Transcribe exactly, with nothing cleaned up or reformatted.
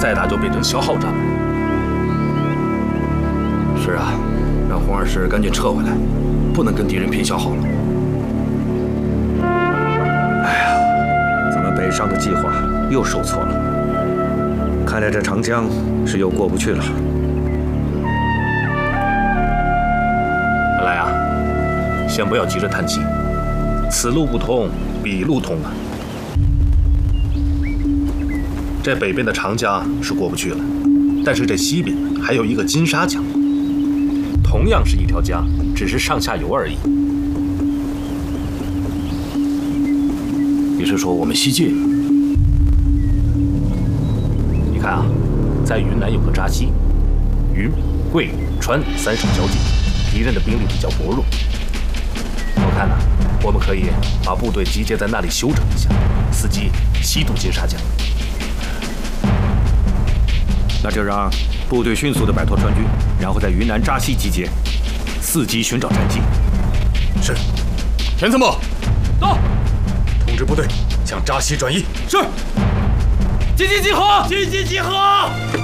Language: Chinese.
再打就变成消耗战了。是啊，让红二师赶紧撤回来，不能跟敌人拼消耗了。 哎呀，咱们北上的计划又受挫了，看来这长江是又过不去了。 来啊，先不要急着叹气，此路不通，彼路通啊。这北边的长江是过不去了，但是这西边还有一个金沙江，同样是一条江，只是上下游而已。你是说我们西进？你看啊，在云南有个扎西，云、贵、川三省交界，敌人的兵力比较薄弱。我看呢、啊，我们可以把部队集结在那里休整一下，伺机西渡金沙江。 那就让部队迅速地摆脱川军，然后在云南扎西集结，伺机寻找战机。 是，田参谋， 到， 通知部队向扎西转移。 是，积极集合， 积极集合。